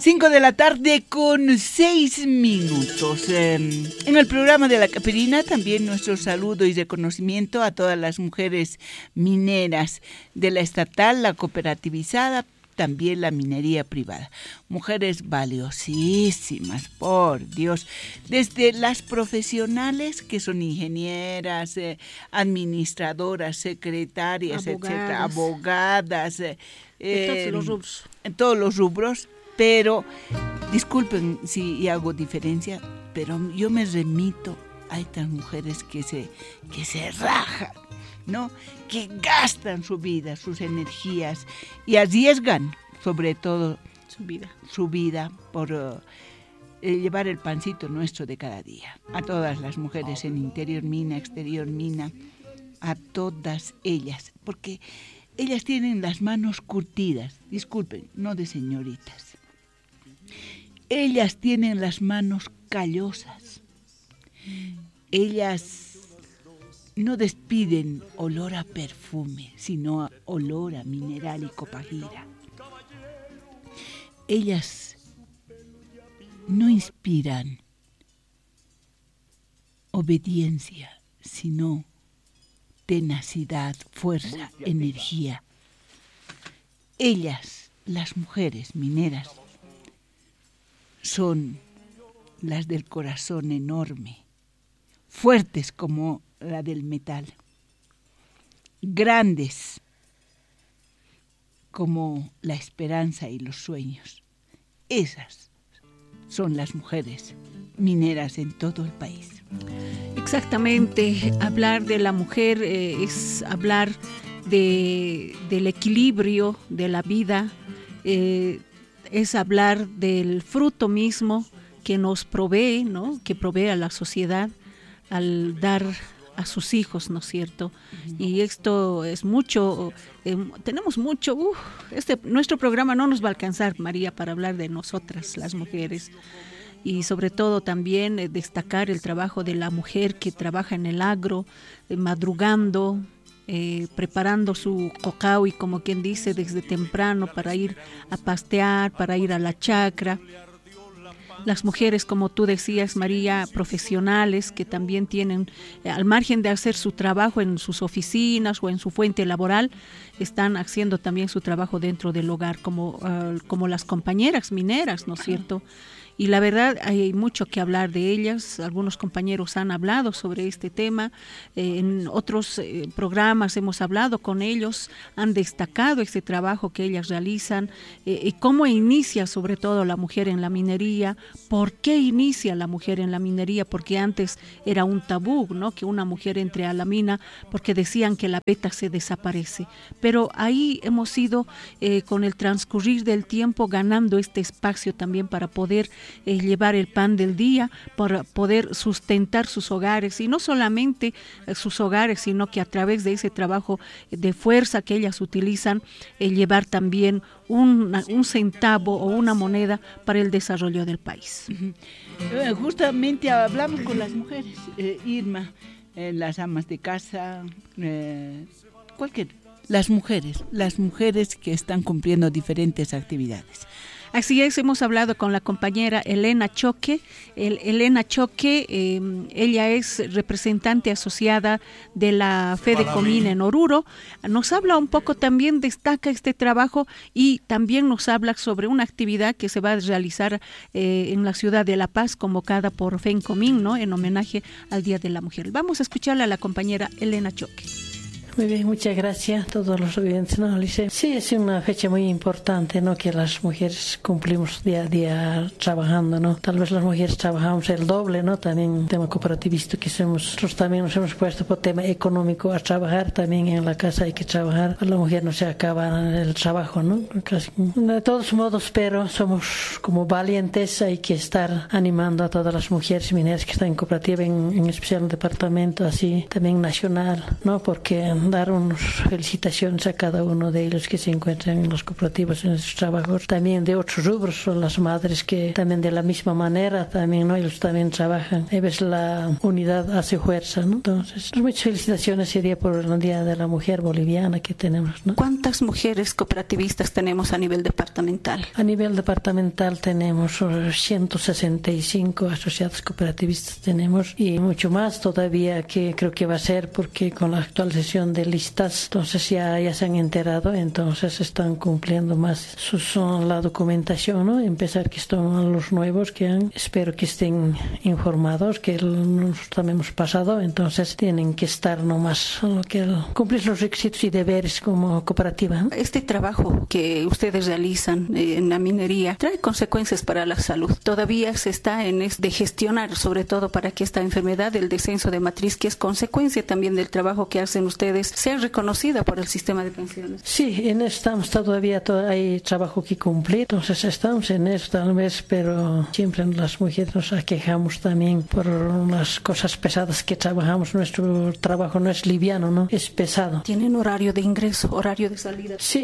5:06 p.m. En el programa de la Caperina también nuestro saludo y reconocimiento a todas las mujeres mineras de la estatal, la cooperativizada, también la minería privada. Mujeres valiosísimas, por Dios. Desde las profesionales que son ingenieras, administradoras, secretarias, etcétera, abogadas. En todos los rubros. Pero, disculpen si hago diferencia, pero yo me remito a estas mujeres que se rajan, ¿no? Que gastan su vida, sus energías y arriesgan, sobre todo, su vida por llevar el pancito nuestro de cada día. A todas las mujeres en interior mina, exterior mina, a todas ellas, porque ellas tienen las manos curtidas, disculpen, no de señoritas. Ellas tienen las manos callosas. Ellas no despiden olor a perfume, sino a olor a mineral y copajira. Ellas no inspiran obediencia, sino tenacidad, fuerza, energía. Ellas, las mujeres mineras, son las del corazón enorme, fuertes como la del metal, grandes como la esperanza y los sueños. Esas son las mujeres mineras en todo el país. Exactamente, hablar de la mujer es hablar del equilibrio de la vida, es hablar del fruto mismo que nos provee, ¿no? Que provee a la sociedad al dar a sus hijos, ¿no es cierto? Y esto es mucho, tenemos mucho, nuestro programa no nos va a alcanzar, María, para hablar de nosotras, las mujeres. Y sobre todo también destacar el trabajo de la mujer que trabaja en el agro, madrugando, preparando su cocao y como quien dice desde temprano para ir a pastear, para ir a la chacra. Las mujeres, como tú decías, María, profesionales que también tienen, al margen de hacer su trabajo en sus oficinas o en su fuente laboral, están haciendo también su trabajo dentro del hogar, como las compañeras mineras, ¿no es cierto? Y la verdad hay mucho que hablar de ellas. Algunos compañeros han hablado sobre este tema, en otros programas hemos hablado con ellos, han destacado este trabajo que ellas realizan, y cómo inicia sobre todo la mujer en la minería, por qué inicia la mujer en la minería, porque antes era un tabú, ¿no? Que una mujer entre a la mina, porque decían que la beta se desaparece. Pero ahí hemos ido con el transcurrir del tiempo ganando este espacio también para poder llevar el pan del día, para poder sustentar sus hogares, y no solamente sus hogares, sino que a través de ese trabajo de fuerza que ellas utilizan, llevar también un centavo o una moneda para el desarrollo del país. Justamente hablamos con las mujeres, Irma, las amas de casa, las mujeres que están cumpliendo diferentes actividades. Así es, hemos hablado con la compañera Elena Choque. Elena Choque, ella es representante asociada de la Fedecomina en Oruro. Nos habla un poco también, destaca este trabajo y también nos habla sobre una actividad que se va a realizar en la ciudad de La Paz, convocada por FENCOMIN, ¿no? En homenaje al Día de la Mujer. Vamos a escucharla a la compañera Elena Choque. Muy bien, muchas gracias a todos los oyentes, ¿no, Alice? Sí, es una fecha muy importante, ¿no? Que las mujeres cumplimos día a día trabajando, ¿no? Tal vez las mujeres trabajamos el doble, ¿no? También un tema cooperativista que nosotros también nos hemos puesto por tema económico a trabajar, también en la casa hay que trabajar. La mujer no se acaba el trabajo, ¿no? Casi, de todos modos, pero somos como valientes, hay que estar animando a todas las mujeres mineras que están en cooperativa, en especial en el departamento, así, también nacional, ¿no? Porque dar unas felicitaciones a cada uno de ellos que se encuentran en los cooperativos en sus trabajos. También de otros rubros son las madres que también de la misma manera también, ¿no? Ellos también trabajan. A veces la unidad hace fuerza, ¿no? Entonces, muchas felicitaciones ese día por el Día de la Mujer Boliviana que tenemos, ¿no? ¿Cuántas mujeres cooperativistas tenemos a nivel departamental? A nivel departamental tenemos 165 asociados cooperativistas tenemos y mucho más todavía que creo que va a ser porque con la actualización de listas entonces ya se han enterado, entonces están cumpliendo más la documentación, ¿no? Empezar que están los nuevos espero que estén informados que nosotros también hemos pasado, entonces tienen que estar nomás cumplir los requisitos y deberes como cooperativa, ¿no? Este trabajo que ustedes realizan en la minería trae consecuencias para la salud. Todavía se está de gestionar, sobre todo para que esta enfermedad del descenso de matriz, que es consecuencia también del trabajo que hacen ustedes, sea reconocida por el sistema de pensiones. Sí, en eso estamos todavía hay trabajo que cumplir, entonces estamos en eso tal vez, pero siempre las mujeres nos aquejamos también por las cosas pesadas que trabajamos. Nuestro trabajo no es liviano, ¿no? Es pesado. ¿Tienen horario de ingreso, horario de salida? Sí,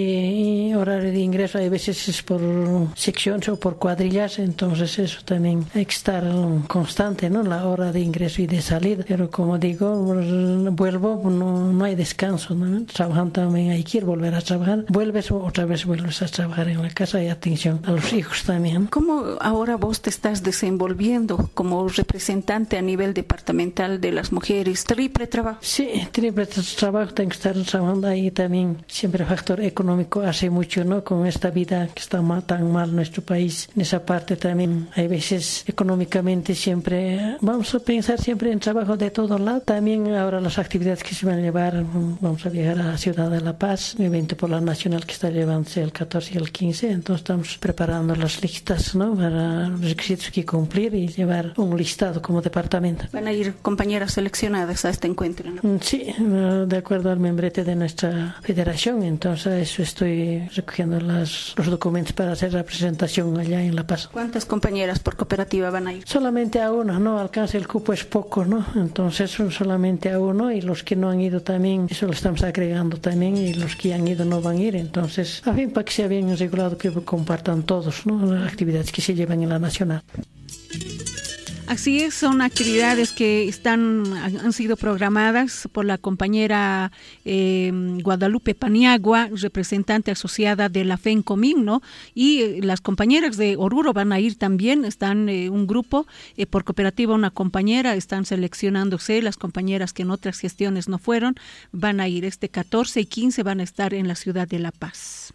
hay horario de ingreso, hay veces es por secciones o por cuadrillas, entonces eso también hay que estar constante, ¿no? La hora de ingreso y de salida, pero como digo, vuelvo, no hay descanso, ¿no? Trabajando también hay que ir, volver a trabajar, otra vez vuelves a trabajar en la casa y atención a los hijos también. ¿Cómo ahora vos te estás desenvolviendo como representante a nivel departamental de las mujeres? ¿Triple trabajo? Sí, triple trabajo, tengo que estar trabajando ahí también. Siempre el factor económico hace mucho, ¿no? Con esta vida que está tan mal en nuestro país. En esa parte también hay veces económicamente siempre vamos a pensar siempre en trabajo de todo lado. También ahora las actividades que se van a llevar, vamos a viajar a la ciudad de La Paz, un evento por la nacional que está llevándose el 14 y el 15, entonces estamos preparando las listas, ¿no? Para los requisitos que cumplir y llevar un listado como departamento. ¿Van a ir compañeras seleccionadas a este encuentro, ¿no? Sí, de acuerdo al membrete de nuestra federación, entonces eso estoy recogiendo los documentos para hacer la presentación allá en La Paz. ¿Cuántas compañeras por cooperativa van a ir? Solamente a una, no alcanza el cupo, es poco, ¿no? Entonces solamente a uno y los que no han ido también, eso lo estamos agregando también y los que han ido no van a ir, entonces a fin para que sea bien regulado que compartan todos, ¿no? Las actividades que se llevan en la nacional. Así es, son actividades que han sido programadas por la compañera Guadalupe Paniagua, representante asociada de la FENCOMIN, ¿no? Y las compañeras de Oruro van a ir también, están un grupo, por cooperativa una compañera, están seleccionándose, las compañeras que en otras gestiones no fueron, van a ir 14 y 15 van a estar en la ciudad de La Paz.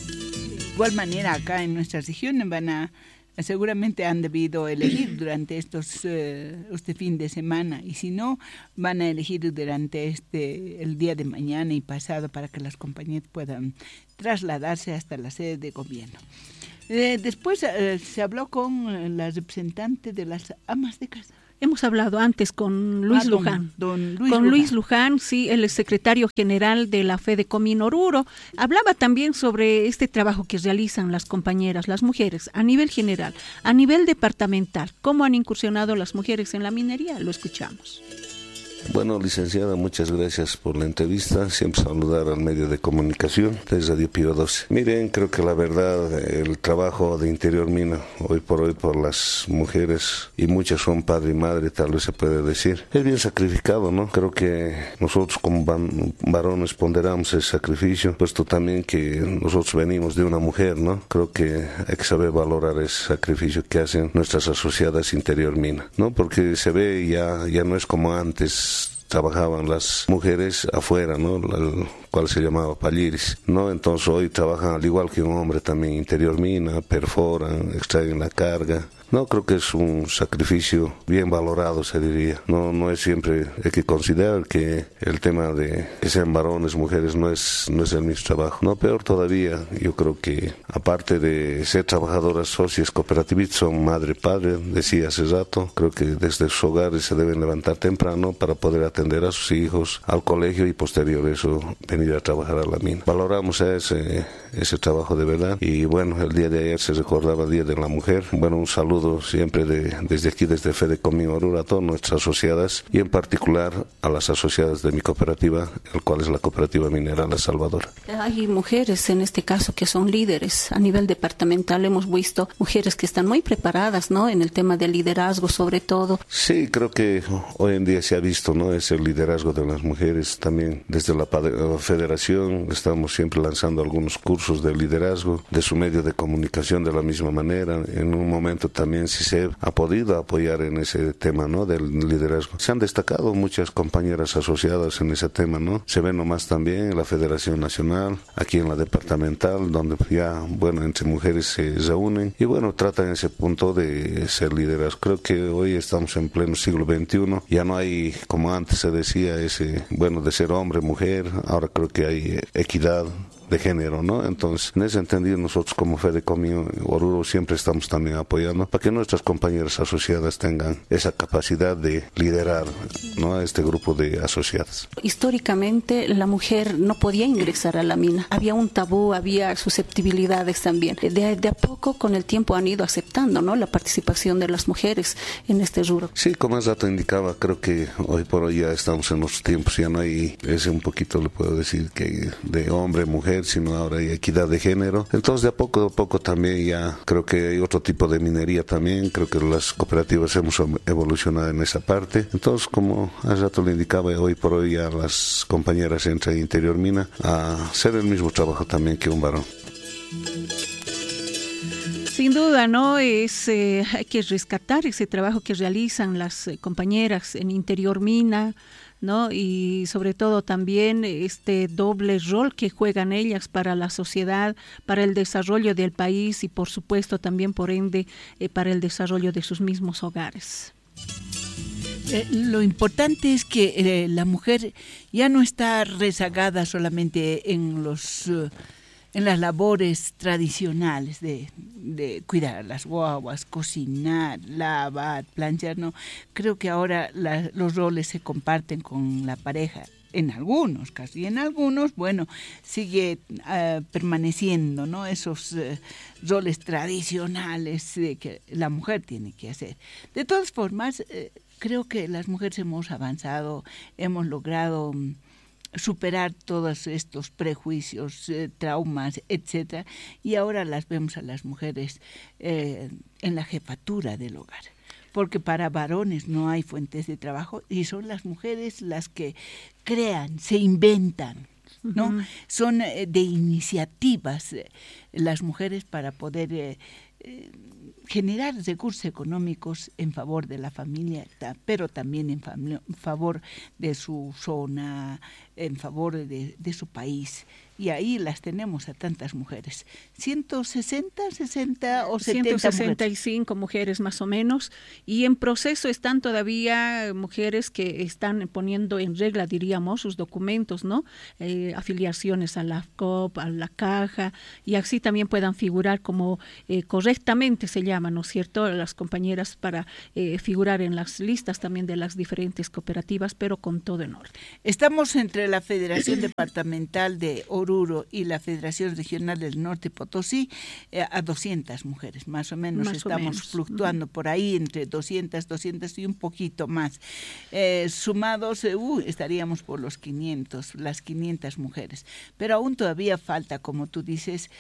De igual manera acá en nuestra región seguramente han debido elegir durante este fin de semana y si no, van a elegir durante el día de mañana y pasado para que las compañías puedan trasladarse hasta la sede de gobierno. Después se habló con la representante de las amas de casa. Hemos hablado antes con Luis Luján. Don Luis con Luján. Luis Luján, sí, él es secretario general de la FEDECOMIN Oruro. Hablaba también sobre este trabajo que realizan las compañeras, las mujeres, a nivel general, a nivel departamental. ¿Cómo han incursionado las mujeres en la minería? Lo escuchamos. Bueno, licenciada, muchas gracias por la entrevista. Siempre saludar al medio de comunicación de Radio Pío 12. Miren, creo que la verdad, el trabajo de Interior Mina, hoy por las mujeres, y muchas son padre y madre, tal vez se puede decir, es bien sacrificado, ¿no? Creo que nosotros como varones ponderamos el sacrificio, puesto también que nosotros venimos de una mujer, ¿no? Creo que hay que saber valorar ese sacrificio que hacen nuestras asociadas Interior Mina, ¿no? Porque se ve ya no es como antes. Trabajaban las mujeres afuera, ¿no? El cual se llamaba palliris, ¿no? Entonces hoy trabajan al igual que un hombre también Interior Mina, perforan, extraen la carga. No, creo que es un sacrificio bien valorado, se diría. No es siempre, hay que considerar que el tema de que sean varones, mujeres, no es el mismo trabajo. No, peor todavía, yo creo que aparte de ser trabajadoras socias cooperativistas, son madre, padre, decía hace rato, creo que desde sus hogares se deben levantar temprano para poder atender a sus hijos, al colegio y posterior eso, venir a trabajar a la mina. Valoramos ese trabajo de verdad y bueno, el día de ayer se recordaba el Día de la Mujer. Bueno, un saludo saludo siempre desde aquí, desde Fedecomín Oruro, a todas nuestras asociadas y en particular a las asociadas de mi cooperativa, el cual es la Cooperativa Minera La Salvadora. Hay mujeres en este caso que son líderes a nivel departamental. Hemos visto mujeres que están muy preparadas, ¿no?, en el tema del liderazgo sobre todo. Sí, creo que hoy en día se ha visto, ¿no?, ese liderazgo de las mujeres. También desde la Federación estamos siempre lanzando algunos cursos de liderazgo, de su medio de comunicación de la misma manera. En un momento también sí se ha podido apoyar en ese tema, ¿no?, del liderazgo. Se han destacado muchas compañeras asociadas en ese tema, ¿no? Se ve nomás también en la Federación Nacional, aquí en la departamental, donde ya, bueno, entre mujeres se reúnen y, bueno, tratan ese punto de ser líderes. Creo que hoy estamos en pleno siglo XXI, ya no hay, como antes se decía, ese, bueno, de ser hombre, mujer, ahora creo que hay equidad de género, ¿no? Entonces, en ese entendido, nosotros como Fedecomín Oruro siempre estamos también apoyando para que nuestras compañeras asociadas tengan esa capacidad de liderar, ¿no?, a este grupo de asociadas. Históricamente, la mujer no podía ingresar a la mina. Había un tabú, había susceptibilidades también. De a poco, con el tiempo, han ido aceptando, ¿no?, la participación de las mujeres en este rubro. Sí, como hace rato indicaba, creo que hoy por hoy ya estamos en los tiempos, ya no hay ese, un poquito le puedo decir, que de hombre, mujer, sino ahora hay equidad de género. Entonces, de a poco también ya creo que hay otro tipo de minería también. Creo que las cooperativas hemos evolucionado en esa parte. Entonces, como hace rato le indicaba, hoy por hoy ya las compañeras entran en Interior Mina a hacer el mismo trabajo también que un varón. Sin duda, ¿no? Hay que rescatar ese trabajo que realizan las compañeras en Interior Mina, ¿no? Y sobre todo también este doble rol que juegan ellas para la sociedad, para el desarrollo del país y por supuesto también por ende para el desarrollo de sus mismos hogares. Lo importante es que la mujer ya no está rezagada solamente en las labores tradicionales de cuidar a las guaguas, cocinar, lavar, planchar, no. Creo que ahora los roles se comparten con la pareja, en algunos casos, y en algunos, bueno, sigue permaneciendo, ¿no?, esos roles tradicionales que la mujer tiene que hacer. De todas formas, creo que las mujeres hemos avanzado, hemos logrado superar todos estos prejuicios, traumas, etcétera, y ahora las vemos a las mujeres en la jefatura del hogar, porque para varones no hay fuentes de trabajo y son las mujeres las que crean, se inventan, ¿no? Uh-huh. Son de iniciativas las mujeres para poder generar recursos económicos en favor de la familia, pero también en favor de su zona, en favor de su país. Y ahí las tenemos a tantas mujeres. 160, 60 o 70 165 mujeres más o menos. Y en proceso están todavía mujeres que están poniendo en regla, diríamos, sus documentos, ¿no? Afiliaciones a la COP, a la Caja, y así también puedan figurar como correctamente se llama, ¿no es cierto?, las compañeras para figurar en las listas también de las diferentes cooperativas, pero con todo en orden. Estamos entre la Federación Departamental de Oruro y la Federación Regional del Norte Potosí a 200 mujeres, más o menos. Estamos fluctuando por ahí entre 200 y un poquito más. Sumados, estaríamos por las 500 mujeres. Pero aún todavía falta, como tú dices,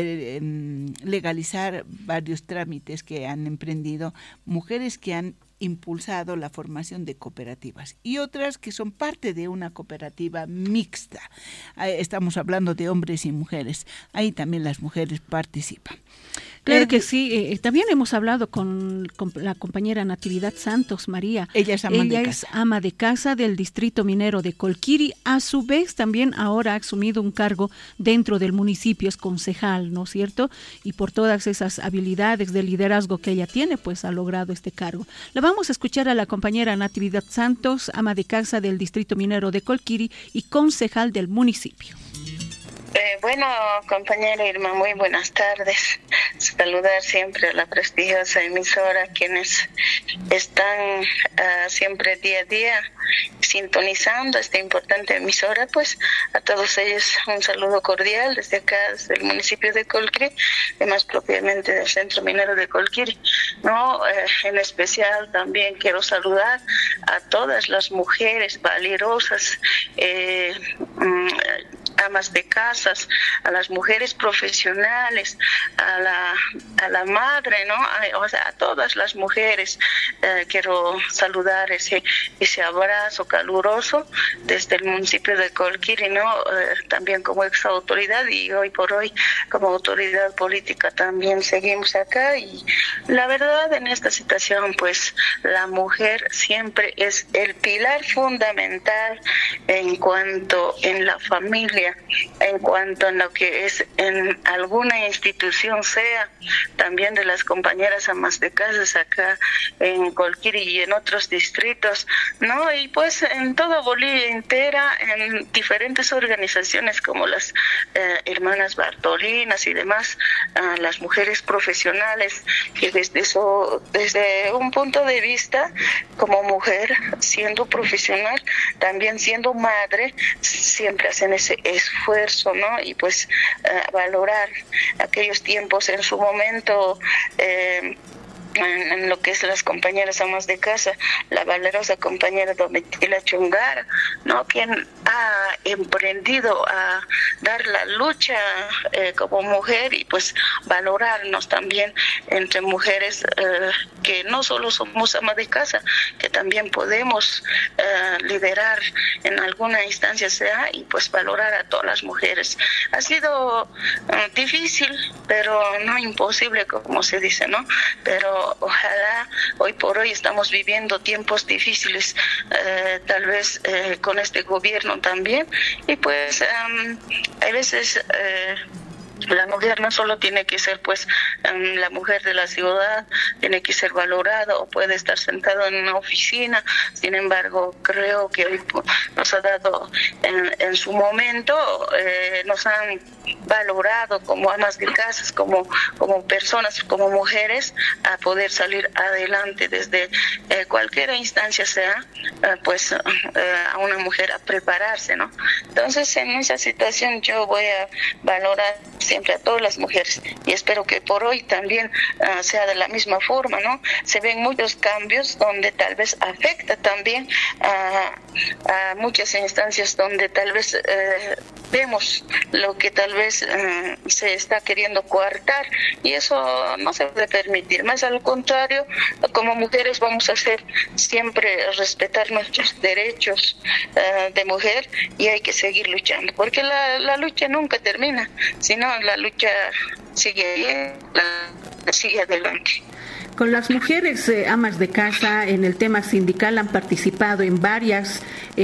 legalizar varios trámites que han emprendido mujeres que han impulsado la formación de cooperativas y otras que son parte de una cooperativa mixta. Estamos hablando de hombres y mujeres. Ahí también las mujeres participan. Claro que sí. También hemos hablado con la compañera Natividad Santos María. Ella es ama de casa del distrito minero de Colquiri. A su vez también ahora ha asumido un cargo dentro del municipio, es concejal, ¿no es cierto? Y por todas esas habilidades de liderazgo que ella tiene, pues ha logrado este cargo. La vamos a escuchar a la compañera Natividad Santos, ama de casa del distrito minero de Colquiri y concejal del municipio. Bueno, compañera Irma, muy buenas tardes. Saludar siempre a la prestigiosa emisora, quienes están siempre día a día sintonizando esta importante emisora. Pues a todos ellos un saludo cordial desde acá, desde el municipio de Colquiri, y más propiamente del Centro Minero de Colquiri. En especial también quiero saludar a todas las mujeres valerosas, amas de casas, a las mujeres profesionales, a la madre, ¿no? O sea, a todas las mujeres quiero saludar ese abrazo caluroso desde el municipio de Colquiri, ¿no? También como ex autoridad y hoy por hoy como autoridad política también seguimos acá. Y la verdad, en esta situación, pues la mujer siempre es el pilar fundamental en cuanto en la familia, en cuanto en lo que es en alguna institución, sea también de las compañeras amas de casas acá en Colquiri y en otros distritos, ¿no? Y pues en toda Bolivia entera, en diferentes organizaciones como las hermanas Bartolinas y demás, las mujeres profesionales que desde un punto de vista como mujer, siendo profesional, también siendo madre, siempre hacen ese esfuerzo, ¿no? Y pues valorar aquellos tiempos en su momento, en lo que es las compañeras amas de casa, la valerosa compañera Domitila Chungara, ¿no? Quien ha emprendido a dar la lucha como mujer, y pues valorarnos también entre mujeres que no solo somos amas de casa, que también podemos liderar en alguna instancia sea, y pues valorar a todas las mujeres. Ha sido difícil, pero no imposible, como se dice, ¿no? Pero ojalá, hoy por hoy estamos viviendo tiempos difíciles, tal vez con este gobierno también, y pues hay veces la mujer no solo tiene que ser pues la mujer de la ciudad, tiene que ser valorada o puede estar sentado en una oficina. Sin embargo, creo que hoy nos ha dado en su momento, nos han valorado como amas de casas, como personas, como mujeres, a poder salir adelante desde cualquier instancia sea, pues a una mujer a prepararse, ¿no? Entonces, en esa situación yo voy a valorar siempre a todas las mujeres, y espero que por hoy también sea de la misma forma, ¿no? Se ven muchos cambios donde tal vez afecta también a muchas instancias donde tal vez vemos lo que tal vez se está queriendo coartar, y eso no se puede permitir. Más al contrario, como mujeres vamos a hacer siempre respetar nuestros derechos de mujer, y hay que seguir luchando, porque la lucha nunca termina, sino la lucha sigue adelante. Con las mujeres amas de casa en el tema sindical han participado en varias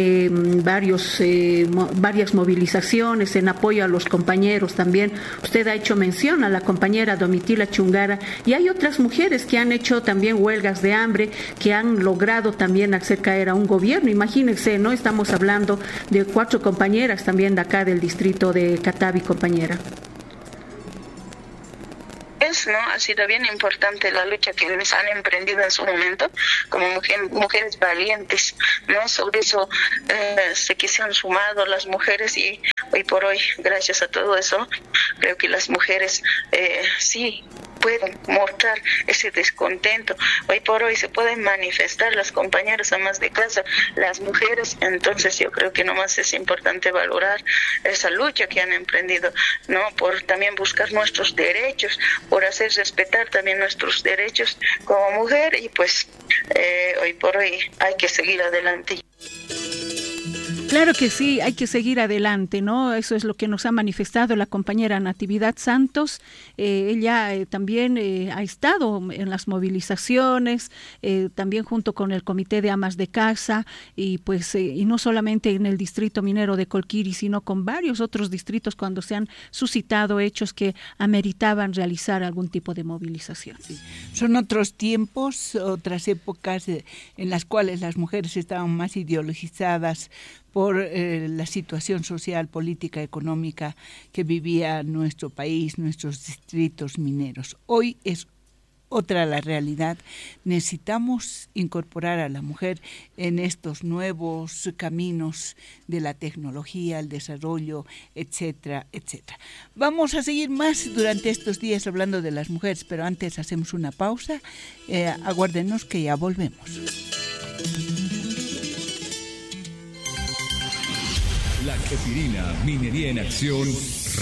movilizaciones en apoyo a los compañeros. También usted ha hecho mención a la compañera Domitila Chungara, y hay otras mujeres que han hecho también huelgas de hambre, que han logrado también hacer caer a un gobierno. Imagínense, ¿no? Estamos hablando de 4 compañeras también de acá del distrito de Catavi, compañera. ¿No? Ha sido bien importante la lucha que les han emprendido en su momento como mujeres valientes, ¿no? Sobre eso sé que se han sumado las mujeres, y hoy por hoy, gracias a todo eso, creo que las mujeres sí pueden mostrar ese descontento. Hoy por hoy se pueden manifestar las compañeras amas de casa, las mujeres. Entonces yo creo que nomás es importante valorar esa lucha que han emprendido, ¿no? Por también buscar nuestros derechos, por hacer respetar también nuestros derechos como mujer, y pues hoy por hoy hay que seguir adelante. Claro que sí, hay que seguir adelante, ¿no? Eso es lo que nos ha manifestado la compañera Natividad Santos. Ella también ha estado en las movilizaciones, también junto con el Comité de Amas de Casa, y pues y no solamente en el distrito minero de Colquiri, sino con varios otros distritos cuando se han suscitado hechos que ameritaban realizar algún tipo de movilización. Sí. Son otros tiempos, otras épocas en las cuales las mujeres estaban más ideologizadas por la situación social, política, económica que vivía nuestro país, nuestros distritos mineros. Hoy es otra la realidad. Necesitamos incorporar a la mujer en estos nuevos caminos de la tecnología, el desarrollo, etcétera, etcétera. Vamos a seguir más durante estos días hablando de las mujeres, pero antes hacemos una pausa. Aguárdenos que ya volvemos. La Quepirina, Minería en Acción,